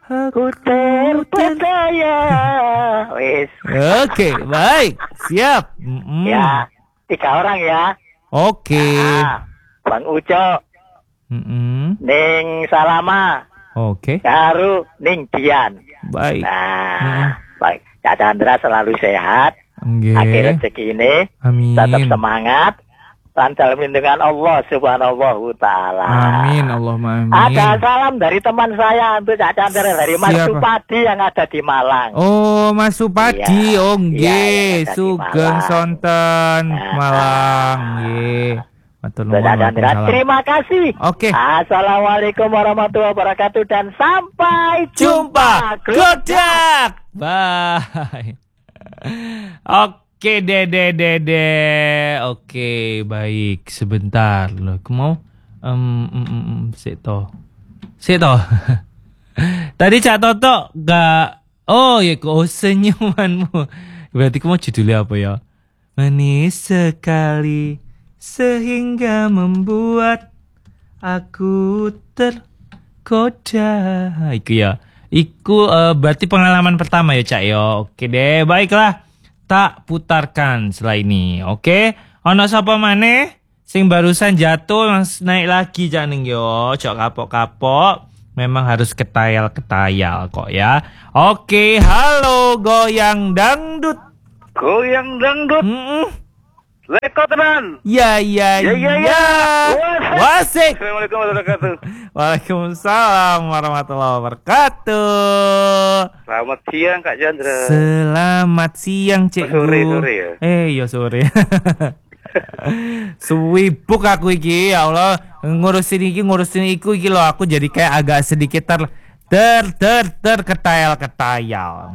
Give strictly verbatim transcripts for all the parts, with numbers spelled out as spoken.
Aku terpercaya. Wis. Oke, baik. Siap. Mm-mm. Ya, tiga orang ya. Oke. Nah, Bang Ujo, Mm-mm. Ning Salama, Oke. Haru, Ning Dian. Baik. Nah, Mm. baik. Cak Chandra selalu sehat. Oke. Akhir rezeki ini Amin. tetap semangat. Dan dalam lindungan Allah Subhanahu Ta'ala. Amin, Allahumma amin. Ada salam dari teman saya untuk Cak Chandra dari Mas Siapa? Supadi yang ada di Malang. Oh, Mas Supadi, Iya, oh iya, nggih, yang ada di Sugeng Malang. Sonten Nah, Malang, nggih. Matur Untuk nuwun, Cak Chandra, waalaikumsalam. terima kasih. Oke. Assalamualaikum warahmatullahi wabarakatuh dan sampai Jumpa, jumpa. Glodak. Bye. Oke, dede dede. Oke, baik. Sebentar loh, aku mau um, um, um, um, sik toh. Sik toh. Tadi Cak Toto gak. Oh ya, kok oh, senyumanmu. Berarti kamu judulnya apa ya? Manis sekali sehingga membuat aku tergoda. Iku ya. Iku uh, berarti pengalaman pertama ya Cak ya. Oke deh, baiklah. Tak putarkan setelah ini. Oke. Ono sapa maneh sing barusan jatuh mas naik lagi Cak ning yo. Cok kapok-kapok. Memang harus ketayal-ketayal kok ya. Oke, halo goyang dangdut. Goyang dangdut. Mm-mm. Leko tenan. Ya ya Ya, ya, ya. Wasik. Assalamualaikum warahmatullahi wabarakatuh. Waalaikumsalam warahmatullahi wabarakatuh. Selamat siang Kak Chandra. Selamat siang Cik. Sore, sore ya? Eh ya sore. Suwibuk aku iki ya Allah, ngurusin iki ngurusin iku iki loh, aku jadi kayak agak sedikit ter ter ter ter ketayal ketayal.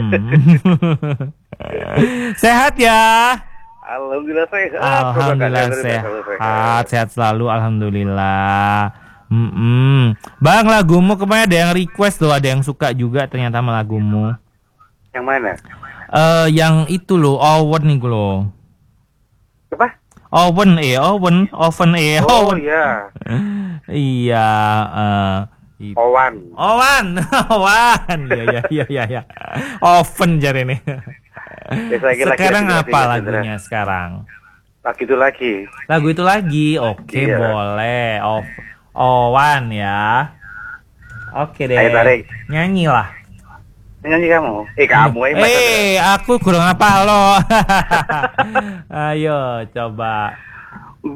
Sehat ya? Alhamdulillah sehat. Alhamdulillah sehat, sehat selalu alhamdulillah. Mm-mm. Bang, lagumu kemarin ada yang request loh, ada yang suka juga ternyata sama lagumu. Yang mana? Eh, yang itu loh, Owen nih loh. Apa? Owen eh, Owen, Oven eh, Oh Owen. iya. Iya, eh, itu. Owan. Owan, Owan, ya ya ya ya ya. Oven jari nih. Sekarang apa lagunya sekarang? Lagu itu lagi. Lagu itu lagi, oke Iya. boleh. Of, Owan ya. Oke deh. Ayo tarik. Nyanyi lah. Nyanyi kamu. Eh kamu eh. Eh, aku kurang apa lo. Ayo coba.